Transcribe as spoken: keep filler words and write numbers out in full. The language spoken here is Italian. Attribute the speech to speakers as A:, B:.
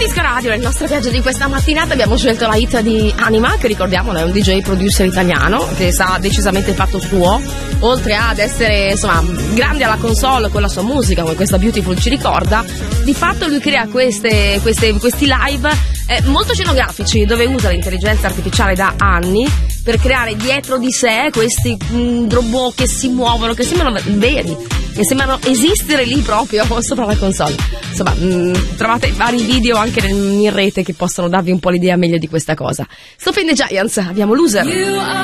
A: Disco Radio, nel nostro viaggio di questa mattinata abbiamo scelto la hit di Anima, che ricordiamo è un D J producer italiano che sa decisamente il fatto suo, oltre ad essere insomma grande alla console con la sua musica, come questa Beautiful ci ricorda. Di fatto lui crea queste, queste, questi live eh, molto scenografici, dove usa l'intelligenza artificiale da anni per creare dietro di sé questi mh, robot che si muovono, che sembrano veri, che sembrano esistere lì proprio sopra la console. Insomma, mh, trovate vari video anche in rete che possono darvi un po' l'idea meglio di questa cosa. Sophie and the Giants, abbiamo Loser.